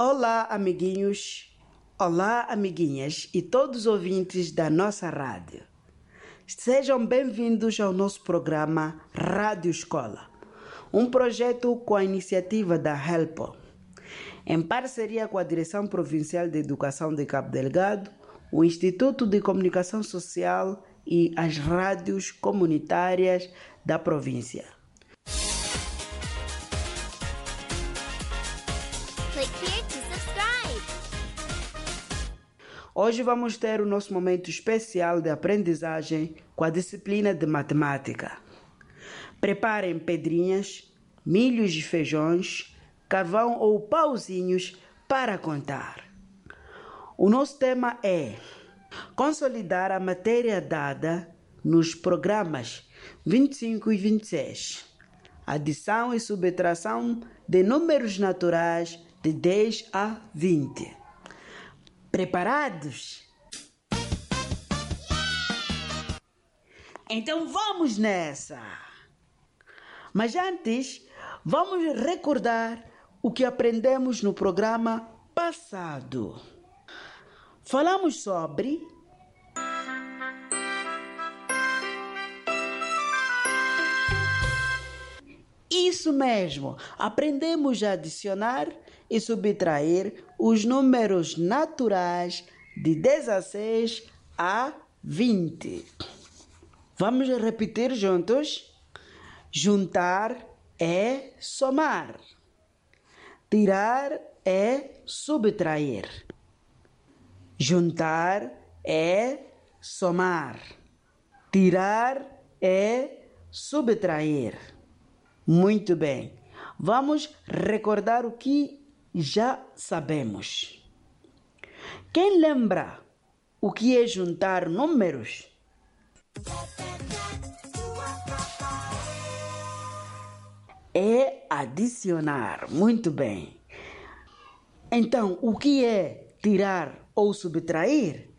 Olá, amiguinhos. Olá, amiguinhas e todos os ouvintes da nossa rádio. Sejam bem-vindos ao nosso programa Rádio Escola, um projeto com a iniciativa da HELPO, em parceria com a Direção Provincial de Educação de Cabo Delgado, o Instituto de Comunicação Social e as rádios comunitárias da província. Click here to subscribe. Hoje vamos ter o nosso momento especial de aprendizagem com a disciplina de matemática. Preparem pedrinhas, milhos e feijões, carvão ou pauzinhos para contar. O nosso tema é consolidar a matéria dada nos programas 25 e 26. Adição e subtração de números naturais de 10 a 20. Preparados? Então vamos nessa! Mas antes, vamos recordar o que aprendemos no programa passado. Falamos sobre isso mesmo, aprendemos a adicionar e subtrair os números naturais de 16 a 20. Vamos repetir juntos? Juntar é somar. Tirar é subtrair. Juntar é somar. Tirar é subtrair. Muito bem. Vamos recordar o que já sabemos. Quem lembra o que é juntar números? É adicionar. Muito bem. Então, o que é tirar ou subtrair?